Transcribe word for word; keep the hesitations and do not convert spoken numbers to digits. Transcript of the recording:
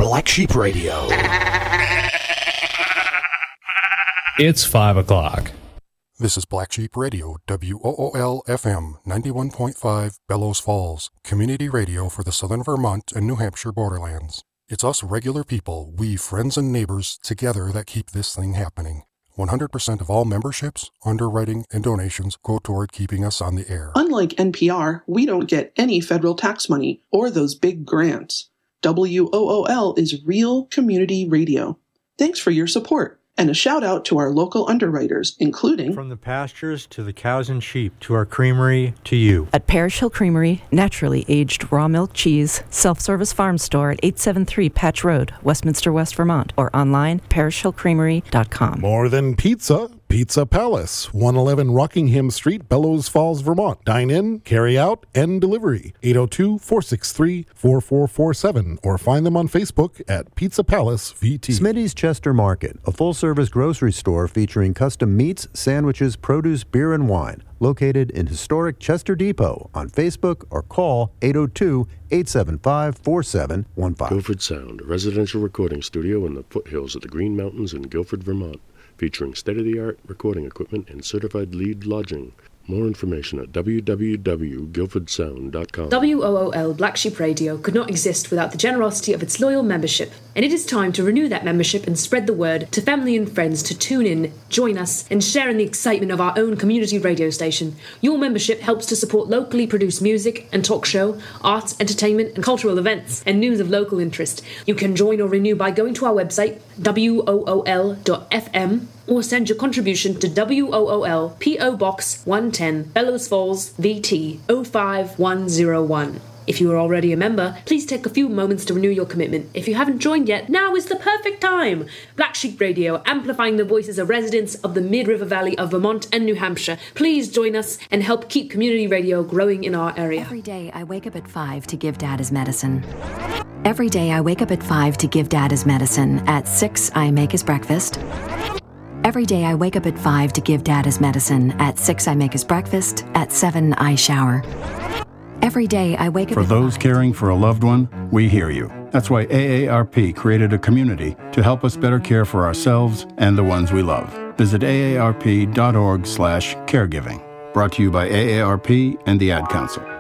Black Sheep Radio. It's five o'clock. This is Black Sheep Radio, W O O L F M, ninety-one point five, Bellows Falls, community radio for the southern Vermont and New Hampshire borderlands. It's us regular people, we friends and neighbors together that keep this thing happening. one hundred percent of all memberships, underwriting, and donations go toward keeping us on the air. Unlike N P R, we don't get any federal tax money or those big grants. W O O L is real community radio. Thanks for your support. And a shout out to our local underwriters, including... From the pastures to the cows and sheep, to our creamery, to you. At Parish Hill Creamery, naturally aged raw milk cheese, self-service farm store at eight seventy-three Patch Road, Westminster, West Vermont, or online, parish hill creamery dot com. More than pizza, Pizza Palace, one eleven Rockingham Street, Bellows Falls, Vermont. Dine in, carry out, and delivery. eight oh two, four six three, four four four seven or find them on Facebook at Pizza Palace V T. Smitty's Chester Market, a full-service grocery store featuring custom meats, sandwiches, produce, beer, and wine. Located in historic Chester Depot on Facebook or call eight oh two, eight seven five, four seven one five. Guilford Sound, a residential recording studio in the foothills of the Green Mountains in Guilford, Vermont, featuring state-of-the-art recording equipment and certified lead lodging. More information at w w w dot guilford sound dot com. W O O L Black Sheep Radio could not exist without the generosity of its loyal membership, and it is time to renew that membership and spread the word to family and friends to tune in, join us, and share in the excitement of our own community radio station. Your membership helps to support locally produced music and talk show, arts, entertainment, and cultural events, and news of local interest. You can join or renew by going to our website, w o o l dot f m, or send your contribution to W O O L P O Box one ten, Bellows Falls, V T zero five one zero one. If you are already a member, please take a few moments to renew your commitment. If you haven't joined yet, now is the perfect time. Black Sheep Radio, amplifying the voices of residents of the Mid-River Valley of Vermont and New Hampshire. Please join us and help keep community radio growing in our area. Every day I wake up at five to give Dad his medicine. Every day I wake up at five to give Dad his medicine. At six, I make his breakfast. Every day I wake up at five to give Dad his medicine. At six, I make his breakfast. At seven, I shower. Every day I wake up For at those five. caring for a loved one, we hear you. That's why A A R P created a community to help us better care for ourselves and the ones we love. Visit A A R P dot org slash caregiving. Brought to you by A A R P and the Ad Council.